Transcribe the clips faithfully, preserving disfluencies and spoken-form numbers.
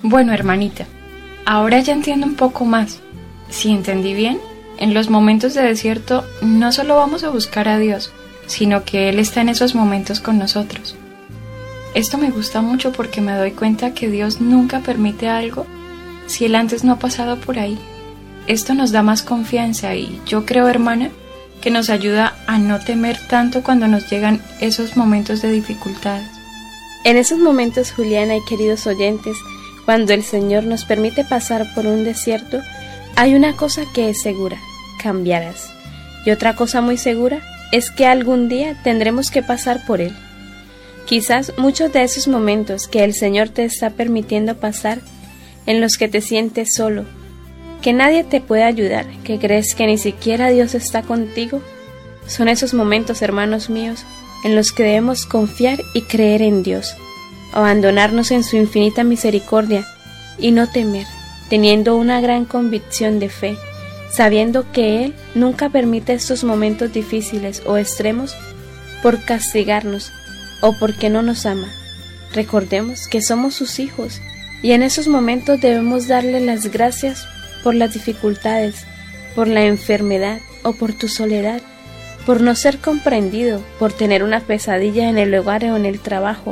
Bueno, hermanita, ahora ya entiendo un poco más. Si entendí bien, en los momentos de desierto no solo vamos a buscar a Dios, sino que Él está en esos momentos con nosotros. Esto me gusta mucho porque me doy cuenta que Dios nunca permite algo si Él antes no ha pasado por ahí. Esto nos da más confianza y yo creo, hermana, que nos ayuda a no temer tanto cuando nos llegan esos momentos de dificultades. En esos momentos, Juliana y queridos oyentes, cuando el Señor nos permite pasar por un desierto, hay una cosa que es segura: cambiarás. Y otra cosa muy segura es que algún día tendremos que pasar por él. Quizás muchos de esos momentos que el Señor te está permitiendo pasar, en los que te sientes solo, que nadie te puede ayudar, que crees que ni siquiera Dios está contigo, son esos momentos, hermanos míos, en los que debemos confiar y creer en Dios, abandonarnos en su infinita misericordia y no temer, teniendo una gran convicción de fe, sabiendo que Él nunca permite estos momentos difíciles o extremos por castigarnos o porque no nos ama. Recordemos que somos sus hijos y en esos momentos debemos darle las gracias por las dificultades, por la enfermedad o por tu soledad, por no ser comprendido, por tener una pesadilla en el hogar o en el trabajo,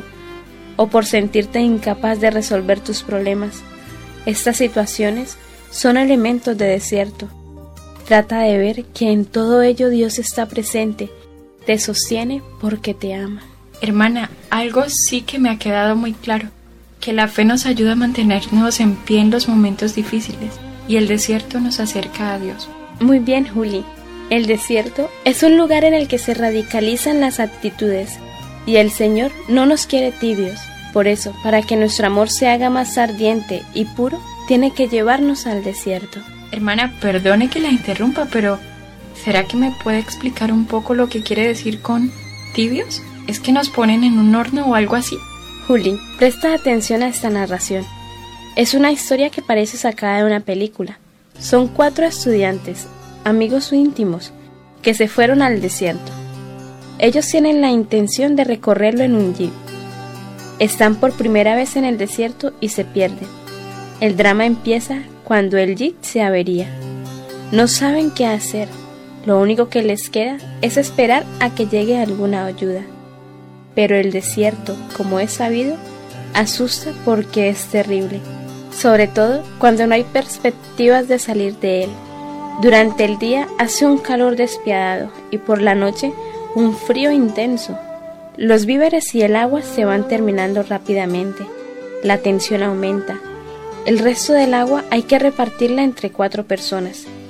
o por sentirte incapaz de resolver tus problemas. Estas situaciones son elementos de desierto. Trata de ver que en todo ello Dios está presente, te sostiene porque te ama. Hermana, algo sí que me ha quedado muy claro, que la fe nos ayuda a mantenernos en pie en los momentos difíciles y el desierto nos acerca a Dios. Muy bien, Juli. El desierto es un lugar en el que se radicalizan las actitudes y el Señor no nos quiere tibios. Por eso, para que nuestro amor se haga más ardiente y puro, tiene que llevarnos al desierto. Hermana, perdone que la interrumpa, pero ¿será que me puede explicar un poco lo que quiere decir con tibios? ¿Es que nos ponen en un horno o algo así? Juli, presta atención a esta narración. Es una historia que parece sacada de una película. Son cuatro estudiantes, amigos íntimos, que se fueron al desierto. Ellos tienen la intención de recorrerlo en un jeep. Están por primera vez en el desierto y se pierden. El drama empieza cuando el jeep se avería. No saben qué hacer. Lo único que les queda es esperar a que llegue alguna ayuda. Pero el desierto, como es sabido, asusta porque es terrible, sobre todo cuando no hay perspectivas de salir de él. Durante el día hace un calor despiadado y por la noche un frío intenso. Los víveres y el agua se van terminando rápidamente. La tensión aumenta. El resto del agua hay que repartirla entre cuatro personas.